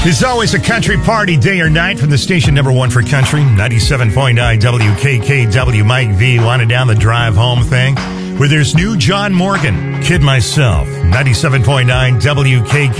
There's always a country party day or night from the station number one for country, 97.9 WKKW. Mike V wanted down the drive home thing where there's new John Morgan, Kid Myself, 97.9 WKKW.